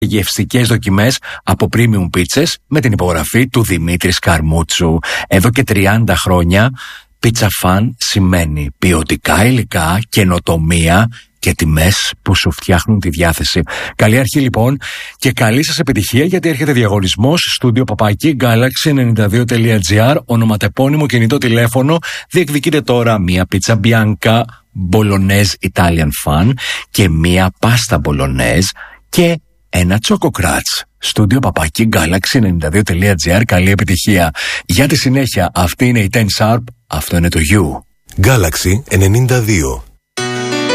γευστικές δοκιμές από premium πίτσες με την υπογραφή του Δημήτρη Σκαρμούτσου. Εδώ και 30 χρόνια Pizza Fan σημαίνει ποιοτικά υλικά, καινοτομία και τιμές που σου φτιάχνουν τη διάθεση. Καλή αρχή λοιπόν και καλή σας επιτυχία, γιατί έρχεται διαγωνισμός στούντιο παπάκι galaxy92.gr, ονοματεπώνυμο, κινητό τηλέφωνο. Διεκδικείτε τώρα μία πίτσα Bianca Bolognese Italian Fan και μία πάστα Bolognese και ένα Choco Crunch. Στούντιο παπάκι galaxy92.gr. Καλή επιτυχία. Για τη συνέχεια, αυτή είναι η 10 Sharp, αυτό είναι το You. Galaxy 92.